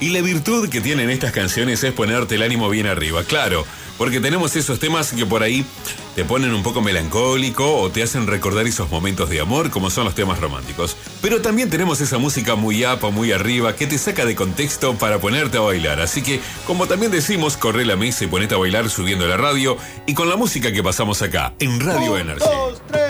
Y la virtud que tienen estas canciones es ponerte el ánimo bien arriba, claro, porque tenemos esos temas que por ahí te ponen un poco melancólico o te hacen recordar esos momentos de amor, como son los temas románticos. Pero también tenemos esa música muy up o muy arriba que te saca de contexto para ponerte a bailar. Así que, como también decimos, corre la mesa y ponete a bailar subiendo la radio y con la música que pasamos acá, en Radio Energy.